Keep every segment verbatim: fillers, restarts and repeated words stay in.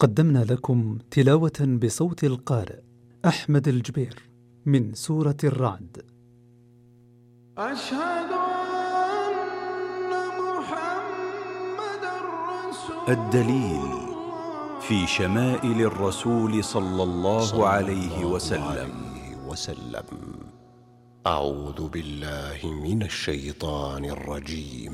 قدمنا لكم تلاوة بصوت القارئ أحمد الجبير من سورة الرعد. أشهد أن محمد رسول الدليل في شمائل الرسول صلى الله عليه وسلم. وسلم. أعوذ بالله من الشيطان الرجيم.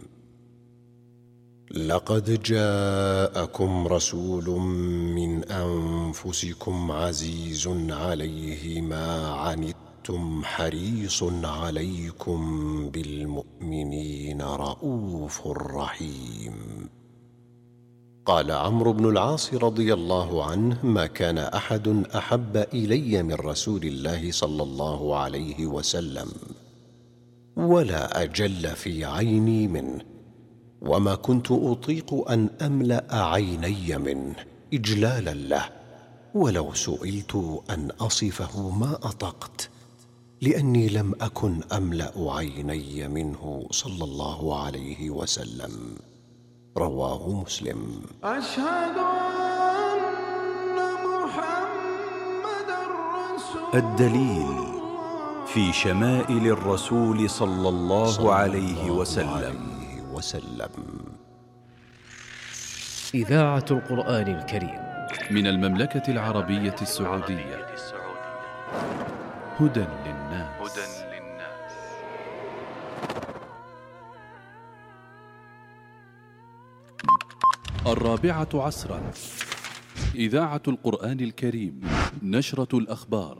لقد جاءكم رسول من أنفسكم عزيز عليه ما عنتم حريص عليكم بالمؤمنين رؤوف رحيم. قال عمرو بن العاص رضي الله عنه: ما كان أحد أحب إلي من رسول الله صلى الله عليه وسلم، ولا أجل في عيني منه، وما كنت أطيق أن أملأ عيني منه إجلالا له، ولو سئلت أن أصفه ما أطقت، لأني لم أكن أملأ عيني منه صلى الله عليه وسلم. رواه مسلم. أشهد أن محمد رسول الدليل في شمائل الرسول صلى الله عليه وسلم. وسلم. إذاعة القرآن الكريم من المملكة العربية السعودية. هدى للناس. الرابعة عصرا. إذاعة القرآن الكريم، نشرة الأخبار.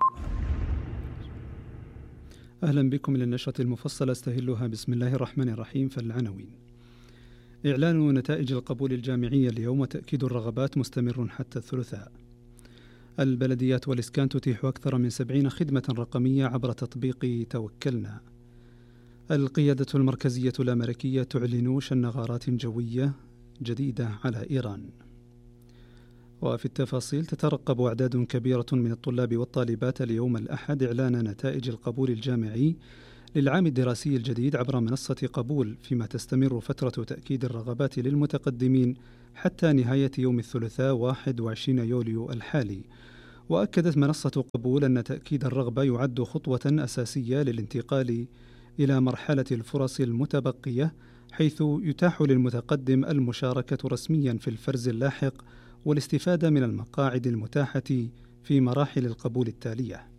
أهلا بكم للنشرة المفصلة استهلها بسم الله الرحمن الرحيم. فالعناوين: إعلان نتائج القبول الجامعية اليوم وتأكيد الرغبات مستمر حتى الثلاثاء. البلديات والإسكان تتيح أكثر من سبعين خدمة رقمية عبر تطبيق توكلنا. القيادة المركزية الأمريكية تعلن شن غارات جوية جديدة على إيران. وفي التفاصيل: تترقب أعداد كبيرة من الطلاب والطالبات اليوم الأحد إعلان نتائج القبول الجامعي للعام الدراسي الجديد عبر منصة قبول، فيما تستمر فترة تأكيد الرغبات للمتقدمين حتى نهاية يوم الثلاثاء واحد وعشرين يوليو الحالي. وأكدت منصة قبول أن تأكيد الرغبة يعد خطوة أساسية للانتقال إلى مرحلة الفرص المتبقية، حيث يتاح للمتقدم المشاركة رسميا في الفرز اللاحق والاستفادة من المقاعد المتاحة في مراحل القبول التالية.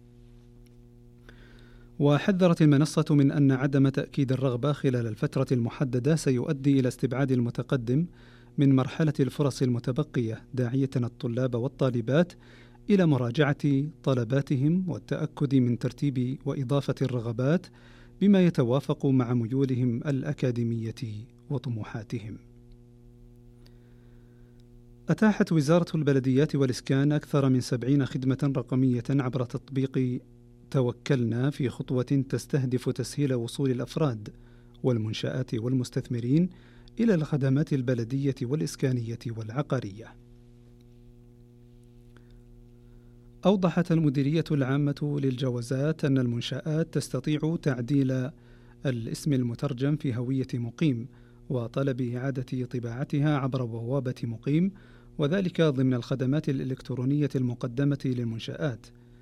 وحذرت المنصة من أن عدم تأكيد الرغبة خلال الفترة المحددة سيؤدي إلى استبعاد المتقدم من مرحلة الفرص المتبقية، داعية الطلاب والطالبات إلى مراجعة طلباتهم والتأكد من ترتيب وإضافة الرغبات بما يتوافق مع ميولهم الأكاديمية وطموحاتهم. أتاحت وزارة البلديات والإسكان أكثر من سبعين خدمة رقمية عبر تطبيق توكلنا، في خطوة تستهدف تسهيل وصول الأفراد والمنشآت والمستثمرين إلى الخدمات البلدية والإسكانية والعقارية. أوضحت المديرية العامة للجوازات أن المنشآت تستطيع تعديل الاسم المترجم في هوية مقيم وطلب إعادة طباعتها عبر بوابة مقيم، وذلك ضمن الخدمات الإلكترونية المقدمة للمنشآت.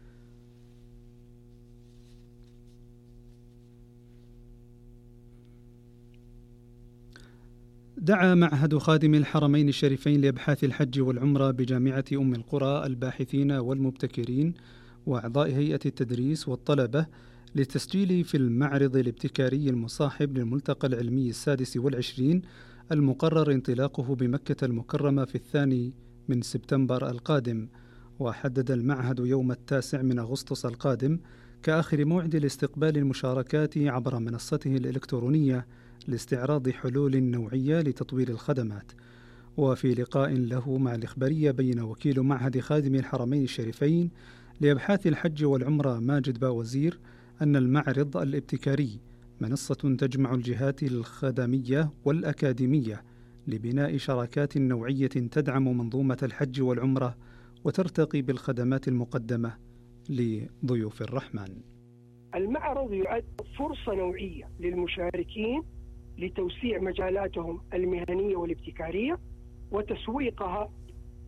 دعا معهد خادم الحرمين الشريفين لأبحاث الحج والعمرة بجامعة أم القرى الباحثين والمبتكرين وأعضاء هيئة التدريس والطلبة للتسجيل في المعرض الابتكاري المصاحب للملتقى العلمي السادس والعشرين المقرر انطلاقه بمكة المكرمة في الثاني من سبتمبر القادم. وحدد المعهد يوم التاسع من أغسطس القادم كآخر موعد لاستقبال المشاركات عبر منصته الإلكترونية لاستعراض حلول نوعية لتطوير الخدمات. وفي لقاء له مع الإخبارية بين وكيل معهد خادم الحرمين الشريفين لأبحاث الحج والعمرة ماجد باوزير أن المعرض الابتكاري منصة تجمع الجهات الخدمية والأكاديمية لبناء شراكات نوعية تدعم منظومة الحج والعمرة وترتقي بالخدمات المقدمة لضيوف الرحمن. المعرض يعد فرصة نوعية للمشاركين لتوسيع مجالاتهم المهنية والابتكارية وتسويقها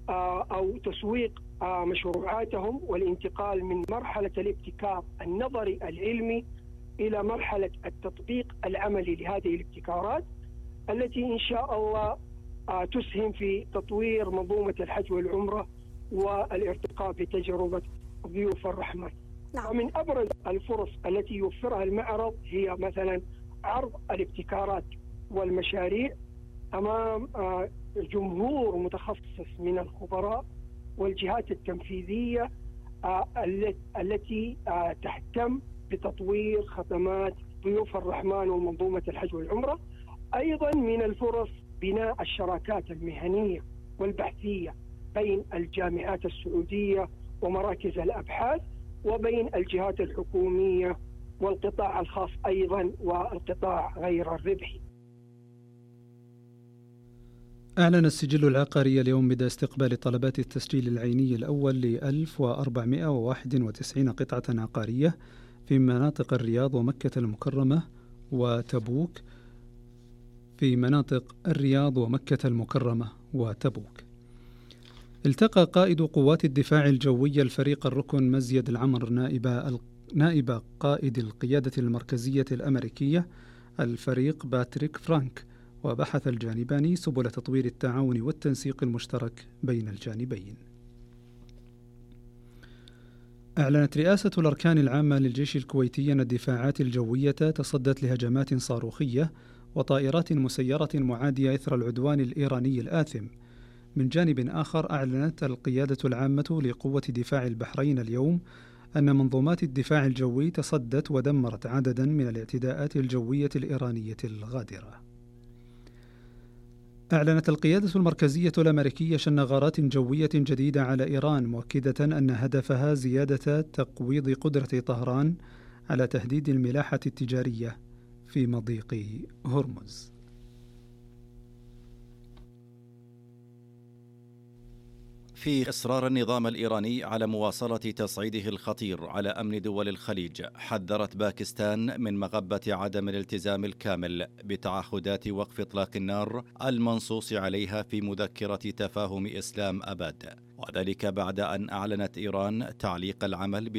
أو تسويق مشروعاتهم والانتقال من مرحلة الابتكار النظري العلمي إلى مرحلة التطبيق العملي لهذه الابتكارات التي إن شاء الله تسهم في تطوير منظومة الحج والعمرة والارتقاء بتجربة ضيوف الرحمن. نعم. ومن أبرز الفرص التي يوفرها المعرض هي مثلا عرض الابتكارات والمشاريع أمام جمهور متخصص من الخبراء والجهات التنفيذية التي تهتم بتطوير خدمات ضيوف الرحمن ومنظومة الحج والعمرة. أيضا من الفرص بناء الشراكات المهنية والبحثية بين الجامعات السعودية ومراكز الأبحاث وبين الجهات الحكومية والقطاع الخاص أيضا والقطاع غير الربحي. أعلن السجل العقاري اليوم بدء استقبال طلبات التسجيل العيني الأول ل ألف وأربعمائة وواحد وتسعين قطعة عقارية في مناطق الرياض ومكة المكرمة وتبوك في مناطق الرياض ومكة المكرمة وتبوك. التقى قائد قوات الدفاع الجوي الفريق الركن مزيد العمر نائب نائب قائد القيادة المركزية الأمريكية الفريق باتريك فرانك، وبحث الجانبان سبل تطوير التعاون والتنسيق المشترك بين الجانبين. أعلنت رئاسة الأركان العامة للجيش الكويتي أن الدفاعات الجوية تصدت لهجمات صاروخية وطائرات مسيرة معادية إثر العدوان الإيراني الآثم. من جانب آخر، أعلنت القيادة العامة لقوة دفاع البحرين اليوم أن منظومات الدفاع الجوي تصدت ودمرت عددا من الاعتداءات الجوية الإيرانية الغادرة. أعلنت القيادة المركزية الأمريكية شن غارات جوية جديدة على إيران، مؤكدة أن هدفها زيادة تقويض قدرة طهران على تهديد الملاحة التجارية في مضيق هرمز. في إصرار النظام الإيراني على مواصلة تصعيده الخطير على أمن دول الخليج، حذرت باكستان من مغبة عدم الالتزام الكامل بتعهدات وقف إطلاق النار المنصوص عليها في مذكرة تفاهم إسلام أباد، وذلك بعد أن أعلنت إيران تعليق العمل